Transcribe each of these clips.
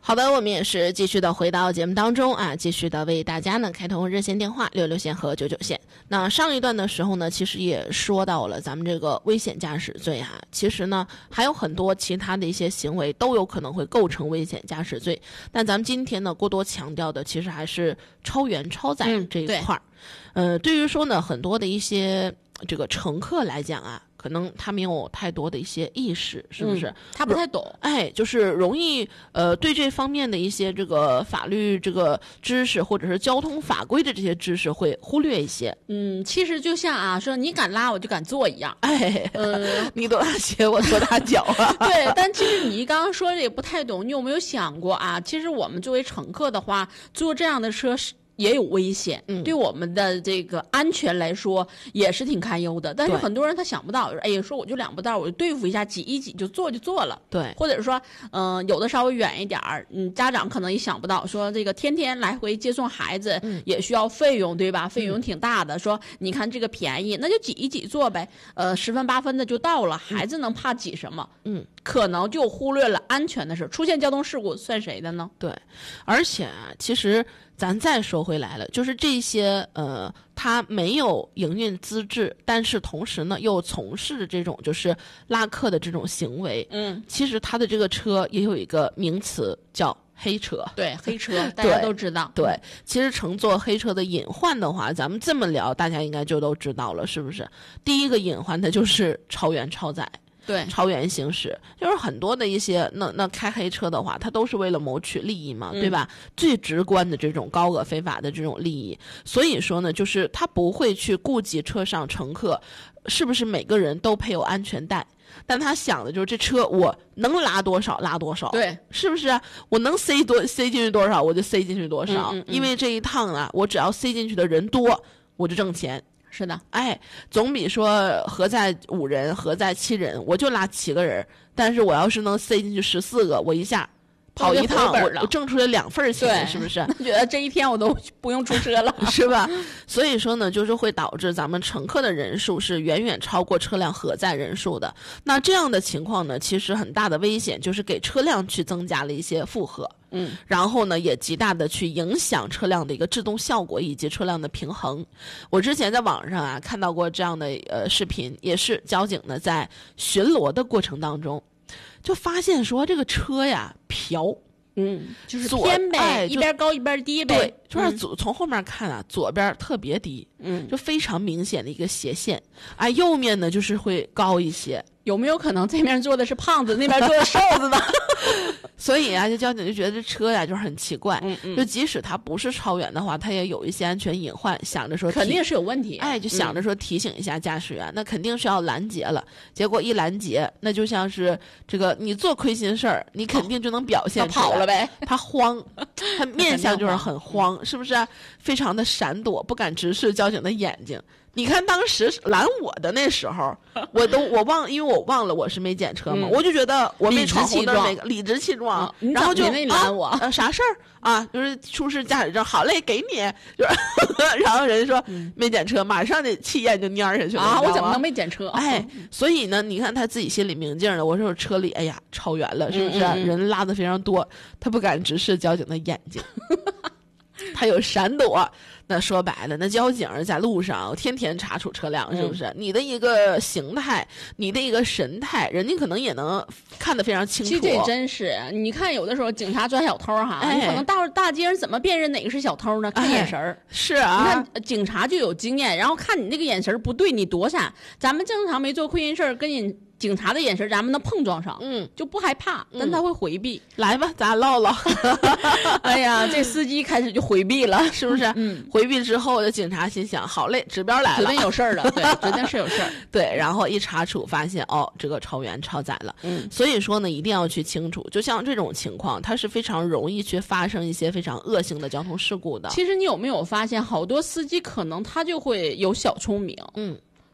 好的，我们也是继续的回到节目当中啊，继续的为大家呢开通热线电话66线和99线。那上一段的时候呢，其实也说到了咱们这个危险驾驶罪啊，其实呢还有很多其他的一些行为都有可能会构成危险驾驶罪，但咱们今天呢过多强调的其实还是超员超载这一块对于说呢很多的一些这个乘客来讲啊，可能他没有太多的一些意识，是不是？ 他不太懂， 就是容易对这方面的一些这个法律这个知识或者是交通法规的这些知识会忽略一些。 其实就像说你敢拉我就敢坐一样， 你多大鞋我多大脚啊？ 对，但其实你刚刚说的也不太懂，你有没有想过啊？其实我们作为乘客的话，坐这样的车也有危险，对我们的这个安全来说也是挺堪忧的。但是很多人他想不到，说我就两步道，我就对付一下，挤一挤就做了。对，或者说，有的稍微远一点儿，家长可能也想不到，说这个天天来回接送孩子也需要费用，对吧？费用挺大的。说你看这个便宜，那就挤一挤坐呗，10分8分的就到了，孩子能怕挤什么？可能就忽略了安全的事，出现交通事故算谁的呢？ 对，而且其实咱再说回来了，就是这些他没有营运资质，但是同时呢又从事这种就是拉客的这种行为，其实他的这个车也有一个名词叫黑车。 对，黑车大家都知道。 对，其实乘坐黑车的隐患的话，咱们这么聊大家应该就都知道了，是不是？第一个隐患它就是超员超载。 对， 超员行驶，就是很多的一些那开黑车的话，它都是为了谋取利益嘛，对吧？最直观的这种高额非法的这种利益，所以说呢，就是他不会去顾及车上乘客是不是每个人都配有安全带，但他想的就是这车我能拉多少拉多少，对，是不是？我能塞进去多少我就塞进去多少，因为这一趟啊，我只要塞进去的人多，我就挣钱。 是的， 总比说合在5人合在7人我就拉7个人，但是我要是能塞进去14个，我一下跑一趟我挣出来2份钱，是不是？ 那觉得这一天我都不用出车了是吧？所以说呢，就是会导致咱们乘客的人数是远远超过车辆荷载人数的。那这样的情况呢，其实很大的危险就是给车辆去增加了一些负荷，然后呢也极大的去影响车辆的一个制动效果以及车辆的平衡。我之前在网上啊看到过这样的视频，也是交警呢在巡逻的过程当中就发现说这个车呀飘， 就是偏呗，一边高一边低呗。 对，就是从后面看啊，左边特别低，就非常明显的一个斜线，右面呢就是会高一些。 有没有可能这边坐的是胖子，那边坐的瘦子呢？ 所以啊，这交警就觉得这车呀就是很奇怪，就即使它不是超员的话，它也有一些安全隐患，想着说肯定是有问题， 就想着说提醒一下驾驶员，那肯定是要拦截了。结果一拦截，那就像是这个你做亏心事儿，你肯定就能表现出来， 他跑了呗， 他慌，他面相就是很慌，是不是？非常的闪躲，不敢直视交警的眼睛。你看当时拦我的那时候，因为我忘了我是没检车嘛，我就觉得我没闯红灯那个理直气壮，然后就拦我啥事儿啊？就是出示驾驶证，好嘞，给你，就是然后人家说没检车，马上那气焰就蔫下去了啊！我怎么能没检车？ 所以呢，你看他自己心里明镜的，我说车里超员了，是不是？人拉的非常多，他不敢直视交警的眼睛。他有闪躲，那说白了，那交警在路上天天查处车辆，是不是？你的一个形态，你的一个神态，人家可能也能看得非常清楚。 其实这真是，你看有的时候警察抓小偷你可能大街上怎么辨认哪个是小偷呢？看眼神儿。 是啊， 你看警察就有经验，然后看你那个眼神不对，你躲闪。咱们正常没做亏心事儿，跟你警察的眼神咱们能碰撞上，就不害怕，但他会回避。 来吧，咱唠唠。 哎呀，这司机开始就回避了， 是不是？回避之后，的警察心想：好嘞，指标来了， 指定有事儿了。对，指定是有事儿。 对，然后一查处发现，这个超员超载了。所以说呢，一定要去清楚。就像这种情况，它是非常容易去发生一些非常恶性的交通事故的。 其实你有没有发现，好多司机可能他就会有小聪明，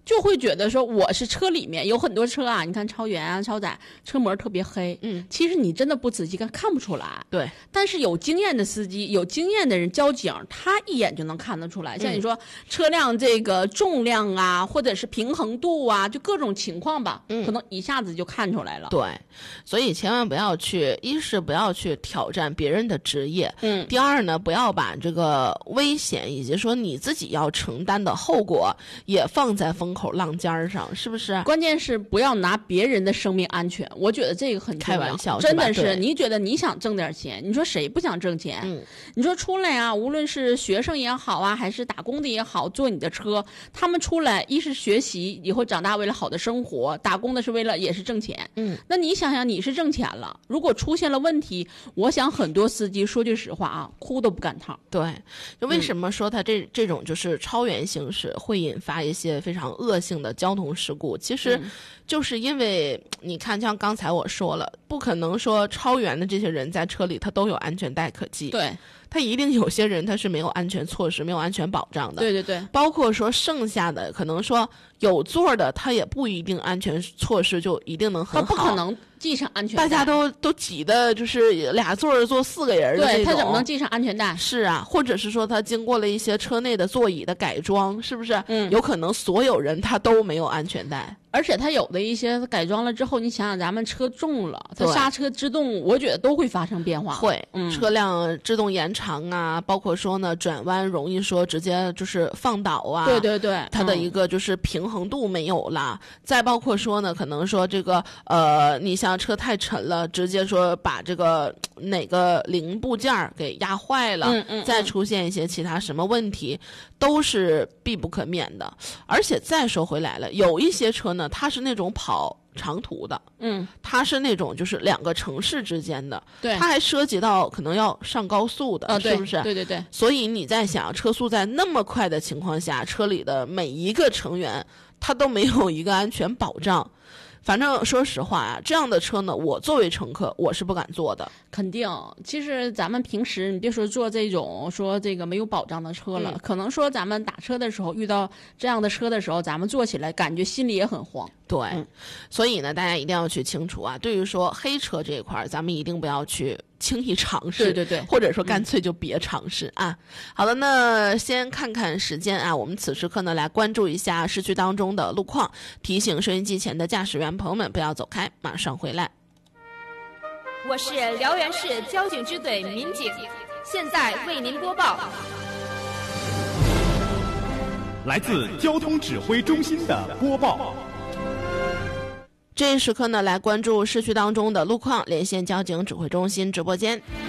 就会觉得说我是车里面有很多车啊，你看超员啊、超载，车膜特别黑，其实你真的不仔细看不出来。 对， 但是有经验的司机、有经验的人交警，他一眼就能看得出来。像你说车辆这个重量啊，或者是平衡度啊，就各种情况吧，可能一下子就看出来了。 对，所以千万不要去，一是不要去挑战别人的职业，第二呢，不要把这个危险以及说你自己要承担的后果也放在风口浪尖上，是不是？ 关键是不要拿别人的生命安全，我觉得这个很重要。 开玩笑， 真的是，你觉得你想挣点钱，你说谁不想挣钱？你说出来啊，无论是学生也好啊，还是打工的也好，坐你的车，他们出来一是学习，以后长大为了好的生活，打工的是为了也是挣钱。那你想想，你是挣钱了，如果出现了问题，我想很多司机说句实话啊，哭都不赶趟。 对，就为什么说他这种就是超员行驶会引发一些非常恶性的交通事故？其实就是因为你看，像刚才我说了，不可能说超员的这些人在车里他都有安全带可系。 对。 他一定有些人他是没有安全措施、没有安全保障的。 对对对， 包括说剩下的，可能说有座的，他也不一定安全措施就一定能很好。 他不可能系上安全带， 大家都挤的，就是俩座坐4个人的这种。 对，他怎么能系上安全带？ 是啊，或者是说他经过了一些车内的座椅的改装，是不是？有可能所有人他都没有安全带。 而且它有的一些改装了之后，你想想咱们车重了，它刹车制动，我觉得都会发生变化。 会，车辆制动延长啊，包括说呢转弯容易说直接就是放倒啊。 对对对， 它的一个就是平衡度没有了。再包括说呢，可能说这个你像车太沉了，直接说把这个哪个零部件给压坏了，再出现一些其他什么问题，都是必不可免的。而且再说回来了，有一些车呢，它是那种跑长途的，它是那种就是2个城市之间的， 对， 它还涉及到可能要上高速的，是不是？ 对对对。 所以你在想，车速在那么快的情况下，车里的每一个成员他都没有一个安全保障。反正说实话啊，这样的车呢，我作为乘客我是不敢坐的。 肯定，其实咱们平时你别说坐这种说这个没有保障的车了，可能说咱们打车的时候遇到这样的车的时候，咱们坐起来感觉心里也很慌。 对，所以呢，大家一定要去清楚啊。对于说黑车这一块，咱们一定不要去轻易尝试， 对对对， 或者说干脆就别尝试啊。好了，那先看看时间啊，我们此时刻呢来关注一下市区当中的路况，提醒收音机前的驾驶员朋友们不要走开，马上回来。 我是辽源市交警支队民警，现在为您播报。 来自交通指挥中心的播报。 这一时刻呢，来关注市区当中的路况，连线交警指挥中心直播间。